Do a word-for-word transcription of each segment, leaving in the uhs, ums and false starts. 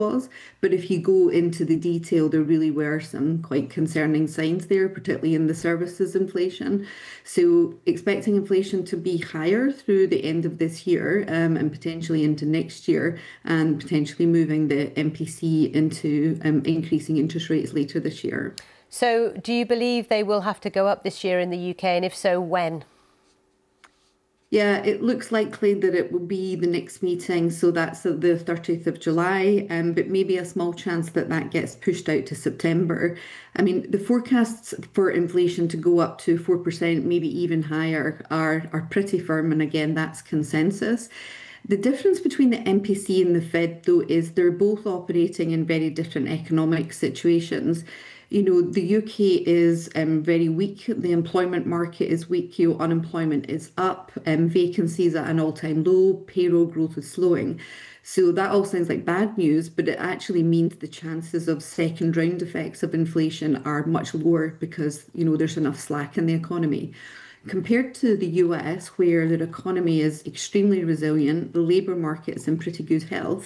was. But if you go into the detail, there really were some quite concerning signs there, particularly in the services inflation. So expecting inflation to be higher through the end of this year um, and potentially into next year, and potentially moving the M P C into um, increasing interest rates later this year. So do you believe they will have to go up this year in the U K, and if so, when? Yeah, it looks likely that it will be the next meeting, so that's the thirtieth of July, um, but maybe a small chance that that gets pushed out to September. I mean, the forecasts for inflation to go up to four percent, maybe even higher, are, are pretty firm, and again, that's consensus. The difference between the M P C and the Fed, though, is they're both operating in very different economic situations. You know, the U K is um, very weak. The employment market is weak. You know, unemployment is up. Um, vacancies at an all-time low. Payroll growth is slowing. So that all sounds like bad news, but it actually means the chances of second round effects of inflation are much lower because, you know, there's enough slack in the economy. Compared to the U S, where their economy is extremely resilient, the labour market is in pretty good health.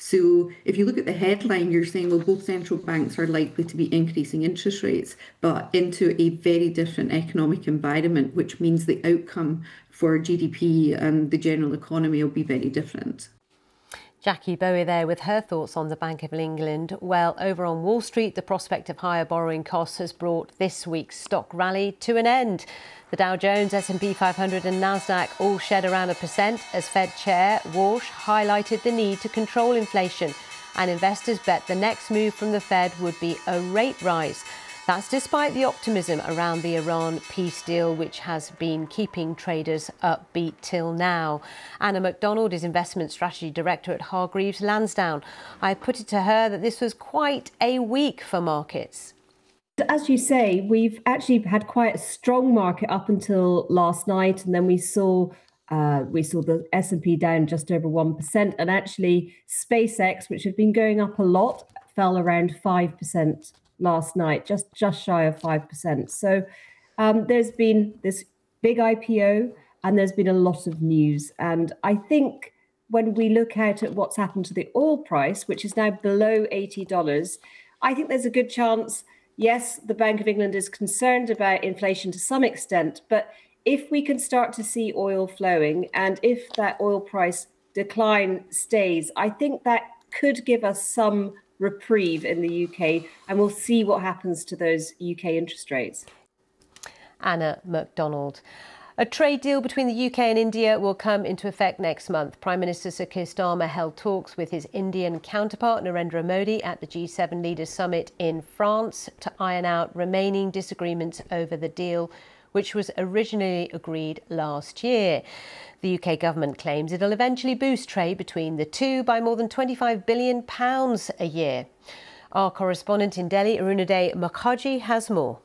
So if you look at the headline, you're saying, well, both central banks are likely to be increasing interest rates, but into a very different economic environment, which means the outcome for G D P and the general economy will be very different. Jackie Bowie there with her thoughts on the Bank of England. Well, over on Wall Street, the prospect of higher borrowing costs has brought this week's stock rally to an end. The Dow Jones, S and P five hundred and Nasdaq all shed around a percent as Fed Chair Walsh highlighted the need to control inflation, and investors bet the next move from the Fed would be a rate rise. That's despite the optimism around the Iran peace deal, which has been keeping traders upbeat till now. Anna MacDonald is Investment Strategy Director at Hargreaves Lansdown. I put it to her that this was quite a week for markets. As you say, we've actually had quite a strong market up until last night, and then we saw uh, we saw the S and P down just over one percent, and actually SpaceX, which had been going up a lot, fell around five percent last night, just just shy of five percent. So um, there's been this big I P O, and there's been a lot of news, and I think when we look out at what's happened to the oil price, which is now below eighty dollars, I think there's a good chance. Yes, the Bank of England is concerned about inflation to some extent, but if we can start to see oil flowing and if that oil price decline stays, I think that could give us some reprieve in the U K, and we'll see what happens to those U K interest rates. Anna MacDonald. A trade deal between the U K and India will come into effect next month. Prime Minister Sir Keir Starmer held talks with his Indian counterpart Narendra Modi at the G seven Leaders Summit in France to iron out remaining disagreements over the deal, which was originally agreed last year. The U K government claims it'll eventually boost trade between the two by more than twenty-five billion pounds a year. Our correspondent in Delhi, Arunaday Mukherjee, has more.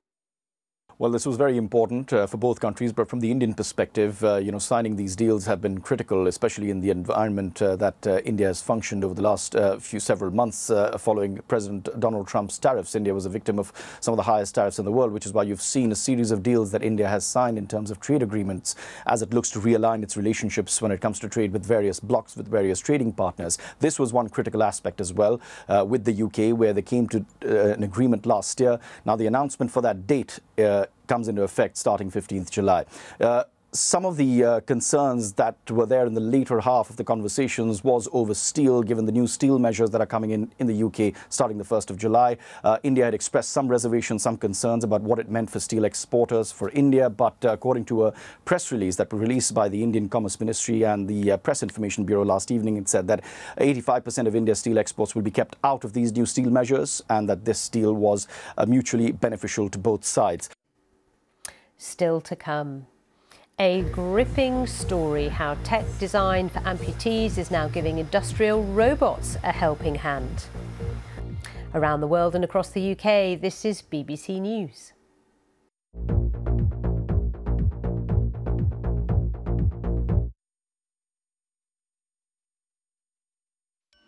Well, this was very important uh, for both countries, but from the Indian perspective, uh, you know, signing these deals have been critical, especially in the environment uh, that uh, India has functioned over the last uh, few several months uh, following President Donald Trump's tariffs. India was a victim of some of the highest tariffs in the world, which is why you've seen a series of deals that India has signed in terms of trade agreements as it looks to realign its relationships when it comes to trade with various blocs, with various trading partners. This was one critical aspect as well uh, with the U K, where they came to uh, an agreement last year. Now, the announcement for that date uh, comes into effect starting fifteenth July. Uh, some of the uh, concerns that were there in the later half of the conversations was over steel, given the new steel measures that are coming in in the U K starting the first of July. Uh, India had expressed some reservations, some concerns about what it meant for steel exporters for India. But uh, according to a press release that was released by the Indian Commerce Ministry and the uh, Press Information Bureau last evening, it said that eighty-five percent of India's steel exports will be kept out of these new steel measures, and that this deal was uh, mutually beneficial to both sides. Still to come. A gripping story how tech designed for amputees is now giving industrial robots a helping hand. Around the world and across the U K, this is B B C News.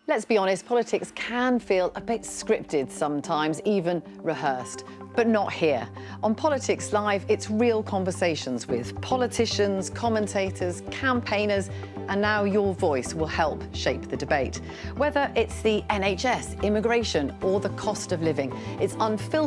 Let's be honest, politics can feel a bit scripted sometimes, even rehearsed. But not here. On Politics Live, it's real conversations with politicians, commentators, campaigners, and now your voice will help shape the debate. Whether it's the N H S, immigration, or the cost of living, it's unfiltered